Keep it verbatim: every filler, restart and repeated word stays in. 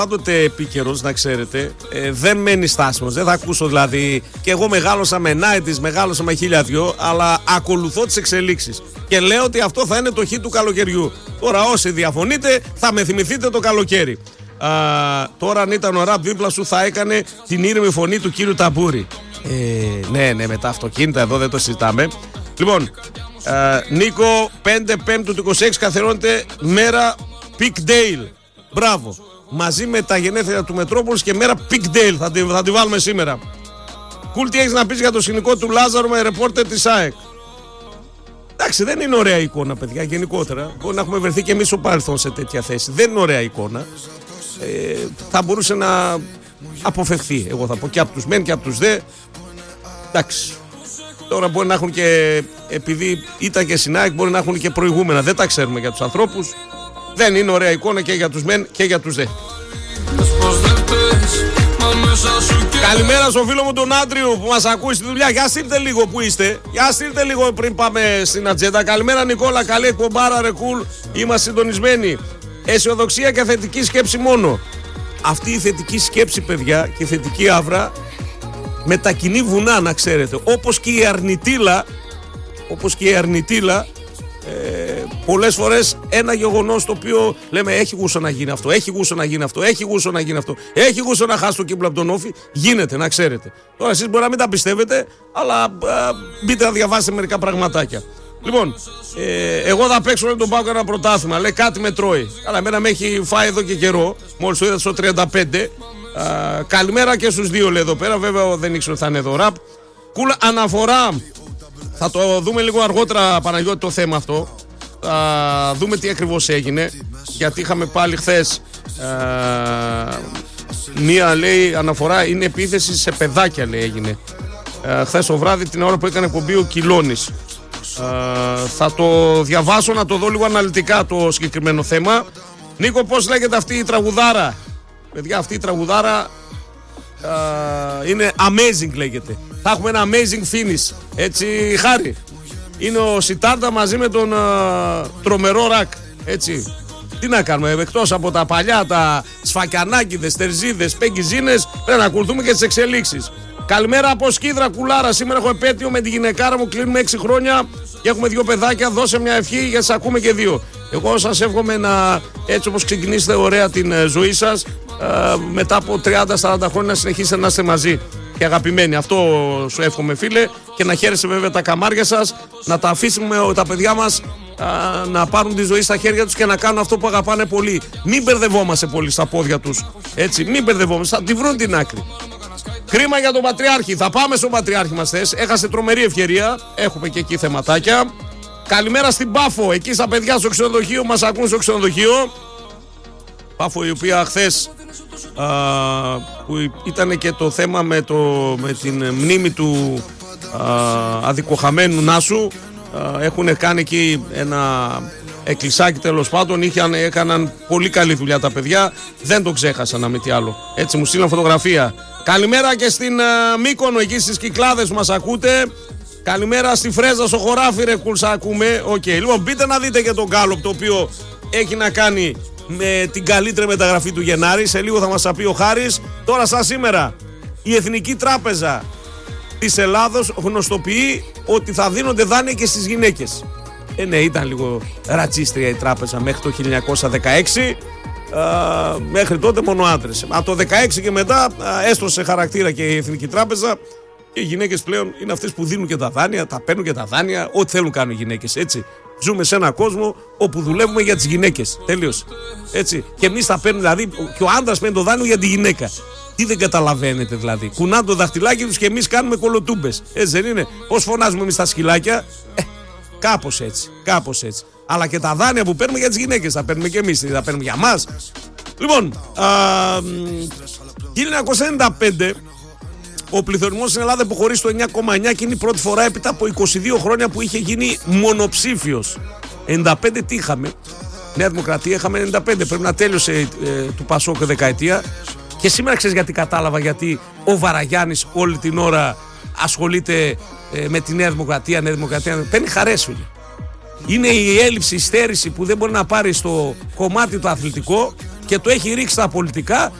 Πάντοτε επίκαιρος, να ξέρετε, ε, δεν μένει στάσιμος. Δεν θα ακούσω δηλαδή. Και εγώ μεγάλωσα με ενενήντα, μεγάλωσα με χίλια δυο, αλλά ακολουθώ τις εξελίξεις. Και λέω ότι αυτό θα είναι το χ του καλοκαιριού. Τώρα, όσοι διαφωνείτε, θα με θυμηθείτε το καλοκαίρι. Α, τώρα, αν ήταν ο ραπ δίπλα σου, θα έκανε την ήρεμη φωνή του κύριου Ταμπούρη. Ε, ναι, ναι, με τα αυτοκίνητα εδώ δεν το συζητάμε. Λοιπόν, α, Νίκο, πέντε Πέμπτου του είκοσι έξι καθιερώνεται μέρα Peak Dale. Μπράβο. Μαζί με τα γενέθλια του Μετρόπολης και μέρα Peak Dale. Θα τη, θα τη βάλουμε σήμερα. Κουλ, τι έχεις να πεις για το σκηνικό του Λάζαρου με ρεπόρτερ της ΑΕΚ? Εντάξει, δεν είναι ωραία εικόνα, παιδιά, γενικότερα. Μπορεί να έχουμε βρεθεί και εμείς στο παρελθόν σε τέτοια θέση. Δεν είναι ωραία εικόνα. Ε, θα μπορούσε να αποφευχθεί, εγώ θα πω, και από τους μεν και από τους δε. Εντάξει. Τώρα μπορεί να έχουν και, επειδή ήταν και στην ΑΕΚ, μπορεί να έχουν και προηγούμενα. Δεν τα ξέρουμε για τους ανθρώπους. Δεν είναι ωραία εικόνα και για τους μεν και για τους δε. Καλημέρα στο φίλο μου τον Άντριου που μας ακούει στη δουλειά. Για στείλτε λίγο που είστε. Για στείλτε λίγο πριν πάμε στην ατζέντα. Καλημέρα Νικόλα, καλή εκπομπάρα, ρε κουλ. Είμαστε συντονισμένοι. Αισιοδοξία και θετική σκέψη μόνο. Αυτή η θετική σκέψη, παιδιά, και η θετική άβρα μετακινεί βουνά, να ξέρετε. Όπως και η αρνητήλα, όπως και η αρνητήλα, ε, πολλές φορές ένα γεγονός το οποίο λέμε έχει γούσο να γίνει αυτό, έχει γούσο να γίνει αυτό, έχει γούσο να γίνει αυτό, έχει γούσο να χάσει το κύπλο από τον Όφη, γίνεται, να ξέρετε. Τώρα εσείς μπορεί να μην τα πιστεύετε, αλλά α, μπείτε να διαβάσετε μερικά πραγματάκια. Λοιπόν, ε, εγώ θα παίξω με τον Πάοκ ένα πρωτάθλημα. Λέει κάτι με τρώει. Αλλά εμένα με έχει φάει εδώ και καιρό. Μόλις το είδα στο τριάντα πέντε. Α, καλημέρα και στους δύο, λέει εδώ πέρα. Βέβαια δεν ήξερα ότι θα είναι εδώ ραπ. Κούλα, αναφορά. Θα το δούμε λίγο αργότερα, Παναγιώτη, το θέμα αυτό. Θα δούμε τι ακριβώς έγινε. Γιατί είχαμε πάλι χθες α, μία, λέει, αναφορά. Είναι επίθεση σε παιδάκια, λέει, έγινε. Α, χθες το βράδυ, την ώρα που έκανε εκπομπή ο Κιλώνης. Uh, θα το διαβάσω, να το δω λίγο αναλυτικά το συγκεκριμένο θέμα. Νίκο, πώς λέγεται αυτή η τραγουδάρα? Παιδιά, αυτή η τραγουδάρα uh, είναι amazing, λέγεται. Θα έχουμε ένα amazing finish. Έτσι, Χάρη. Είναι ο Σιτάρτα μαζί με τον uh, τρομερό ρακ. Έτσι. Τι να κάνουμε, εκτός από τα παλιά, τα σφακιανάκηδες, τερζίδες, πέγκιζίνες, πρέπει να ακολουθούμε και τις εξελίξεις. Καλημέρα από Σκίδρα, κουλάρα. Σήμερα έχω επέτειο με τη γυναικάρα μου. Κλείνουμε έξι χρόνια και έχουμε δύο παιδάκια. Δώσε μια ευχή γιατί σας ακούμε και δύο. Εγώ σας εύχομαι να, έτσι όπως ξεκινήσετε ωραία την ε, ζωή σας, ε, μετά από τριάντα σαράντα χρόνια να συνεχίσετε να είστε μαζί και αγαπημένοι. Αυτό σου εύχομαι, φίλε. Και να χαίρεσαι βέβαια τα καμάρια σας, να τα αφήσουμε τα παιδιά μας ε, να πάρουν τη ζωή στα χέρια τους και να κάνουν αυτό που αγαπάνε πολύ. Μην μπερδευόμαστε πολύ στα πόδια τους. Έτσι, μην μπερδευόμαστε. Θα τη βρουν την άκρη. Κρίμα για τον Πατριάρχη. Θα πάμε στον Πατριάρχη μας θες. Έχασε τρομερή ευκαιρία. Έχουμε και εκεί θεματάκια. Καλημέρα στην Πάφο. Εκεί στα παιδιά στο ξενοδοχείο. Μας ακούν στο ξενοδοχείο. Πάφο, η οποία χθες α, που ήταν και το θέμα με, το, με την μνήμη του α, αδικοχαμένου Νάσου. Α, έχουν κάνει εκεί ένα εκκλησάκι, τέλος πάντων. Είχαν, έκαναν πολύ καλή δουλειά τα παιδιά. Δεν το ξέχασαν, να με τι άλλο. Έτσι μου στείλαν φωτογραφία. Καλημέρα και στην uh, Μύκονο, εκεί στις Κυκλάδες που μας ακούτε. Καλημέρα στη Φρέζα, στο χωράφι, ρε κουλ, ακούμε. Οκ, okay. Λοιπόν, μπείτε να δείτε και τον Γκάλοπ, το οποίο έχει να κάνει με την καλύτερη μεταγραφή του Γενάρη. Σε λίγο θα μας τα πει ο Χάρης. Τώρα, σαν σήμερα, η Εθνική Τράπεζα της Ελλάδος γνωστοποιεί ότι θα δίνονται δάνεια και στις γυναίκες. Ε, ναι, ήταν λίγο ρατσίστρια η τράπεζα μέχρι το χίλια εννιακόσια δεκαέξι. Uh, μέχρι τότε μόνο άντρες. Από το δεκαέξι και μετά uh, έστρωσε χαρακτήρα και η Εθνική Τράπεζα. Και οι γυναίκες πλέον είναι αυτές που δίνουν και τα δάνεια, τα παίρνουν και τα δάνεια. Ό,τι θέλουν κάνουν οι γυναίκες. Έτσι. Ζούμε σε έναν κόσμο όπου δουλεύουμε για τις γυναίκες. Τελείωσε. Έτσι. Και εμείς τα παίρνουμε, δηλαδή, και ο άντρας παίρνει το δάνειο για τη γυναίκα. Τι δεν καταλαβαίνετε δηλαδή? Κουνάνε το δαχτυλάκι τους και εμείς κάνουμε κολοτούμπες. Έτσι δεν είναι? Πώς φωνάζουμε εμείς τα σκυλάκια? Ε, κάπως έτσι. Κάπως έτσι. Αλλά και τα δάνεια που παίρνουμε για τις γυναίκες τα παίρνουμε και εμείς, τα παίρνουμε για μας. Λοιπόν, α, χίλια εννιακόσια ενενήντα πέντε ο πληθωρισμός στην Ελλάδα υποχωρεί στο εννιά κόμμα εννιά και είναι η πρώτη φορά έπειτα από είκοσι δύο χρόνια που είχε γίνει μονοψήφιος. ενενήντα πέντε τι είχαμε? Νέα Δημοκρατία είχαμε ενενήντα πέντε, πρέπει να τέλειωσε ε, του Πασόκ δεκαετία. Και σήμερα ξέρεις γιατί κατάλαβα? Γιατί ο Βαραγιάννης όλη την ώρα ασχολείται ε, με τη Νέα Δημοκρατία, Νέα Δημοκρατία. Παίρνει χαρές, φίλε. Είναι η έλλειψη, η στέρηση που δεν μπορεί να πάρει στο κομμάτι το αθλητικό και το έχει ρίξει στα πολιτικά